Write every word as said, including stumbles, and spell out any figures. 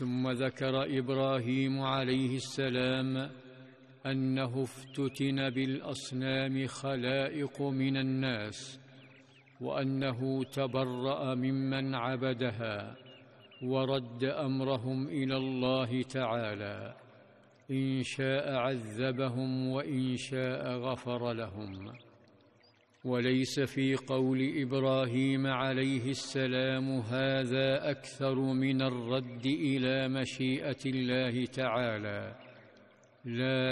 ثم ذكر إبراهيم عليه السلام أنه افتتن بالأصنام خلائق من الناس، وأنه تبرأ ممن عبدها ورد أمرهم إلى الله تعالى، إن شاء عذبهم وإن شاء غفر لهم. وليس في قول إبراهيم عليه السلام هذا أكثر من الرد إلى مشيئة الله تعالى: لا